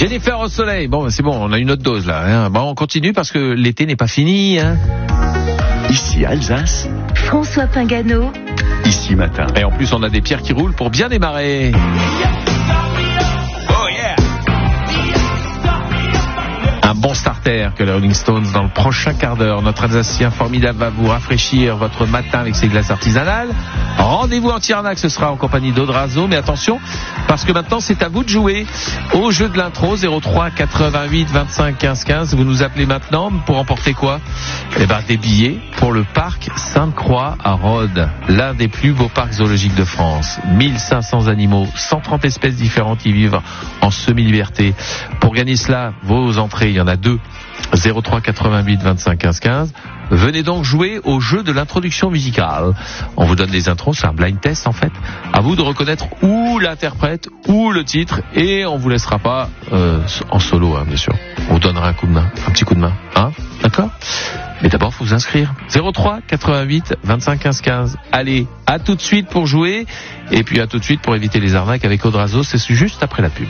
Jennifer au soleil. Bon, c'est bon, on a une autre dose là. Hein. Bon, on continue parce que l'été n'est pas fini. Hein. Ici Alsace. François Pingano. Ici Matin. Et en plus, on a des pierres qui roulent pour bien démarrer. Oh yeah. Un bon starter que les Rolling Stones dans le prochain quart d'heure. Notre Alsacien formidable va vous rafraîchir votre matin avec ses glaces artisanales. Rendez-vous en Tiernac, ce sera en compagnie d'Audrazo. Mais attention, parce que maintenant c'est à vous de jouer au jeu de l'intro 03 88 25 15 15. Vous nous appelez maintenant pour emporter quoi ? Eh ben des billets pour le parc Sainte-Croix à Rhodes, l'un des plus beaux parcs zoologiques de France. 1500 animaux, 130 espèces différentes qui vivent en semi-liberté. Pour gagner cela, vos entrées, il y en a 2. 03 88 25 15 15. Venez donc jouer au jeu de l'introduction musicale. On vous donne des intros, c'est un blind test en fait. À vous de reconnaître ou l'interprète ou le titre et on vous laissera pas en solo, hein, bien sûr. On vous donnera un petit coup de main, hein, d'accord ? Mais d'abord, faut vous inscrire. 03 88 25 15 15. Allez, à tout de suite pour jouer et puis à tout de suite pour éviter les arnaques avec Audrazo. C'est juste après la pub.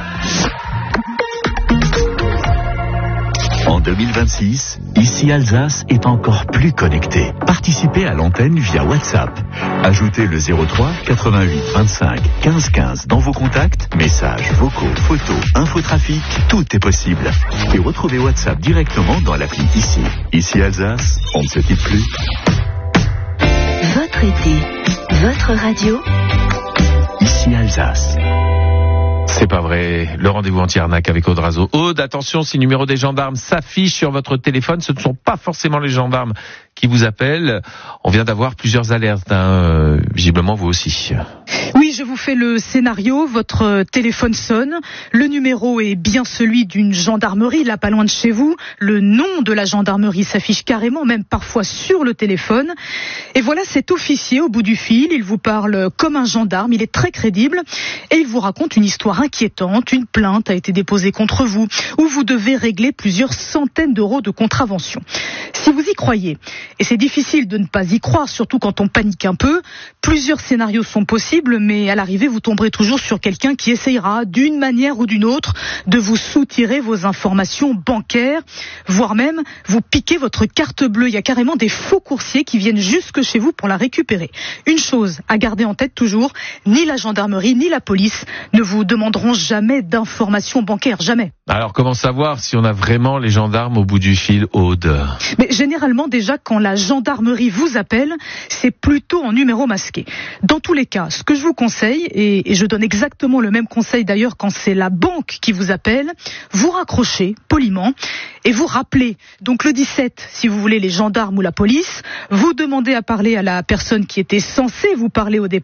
En 2026, ici Alsace est encore plus connecté. Participez à l'antenne via WhatsApp. Ajoutez le 03 88 25 15 15 dans vos contacts, messages, vocaux, photos, infotrafic, tout est possible. Et retrouvez WhatsApp directement dans l'appli Ici. Ici Alsace, on ne se quitte plus. Votre été, votre radio. Ici Alsace. C'est pas vrai. Le rendez-vous anti-arnaque avec Audrazo. Aude, attention, si le numéro des gendarmes s'affiche sur votre téléphone, ce ne sont pas forcément les gendarmes qui vous appellent. On vient d'avoir plusieurs alertes, hein. Visiblement vous aussi. Oui, je vous fais le scénario. Votre téléphone sonne. Le numéro est bien celui d'une gendarmerie, là pas loin de chez vous. Le nom de la gendarmerie s'affiche carrément, même parfois sur le téléphone. Et voilà cet officier au bout du fil. Il vous parle comme un gendarme. Il est très crédible. Et il vous raconte une histoire inquiétante. Une plainte a été déposée contre vous, où vous devez régler plusieurs centaines d'euros de contravention. Si vous y croyez, et c'est difficile de ne pas y croire, surtout quand on panique un peu, plusieurs scénarios sont possibles, mais à l'arrivée, vous tomberez toujours sur quelqu'un qui essayera, d'une manière ou d'une autre, de vous soutirer vos informations bancaires, voire même vous piquer votre carte bleue. Il y a carrément des faux coursiers qui viennent jusque chez vous pour la récupérer. Une chose à garder en tête toujours, ni la gendarmerie, ni la police ne vous demanderont jamais d'informations bancaires, jamais. Alors comment savoir si on a vraiment les gendarmes au bout du fil, Aude ? Mais généralement, déjà, quand la gendarmerie vous appelle, c'est plutôt en numéro masqué. Dans tous les cas, ce que je vous conseille, et je donne exactement le même conseil d'ailleurs quand c'est la banque qui vous appelle, vous raccrochez poliment et vous rappelez. Donc le 17, si vous voulez les gendarmes ou la police, vous demandez à parler à la personne qui était censée vous parler au départ.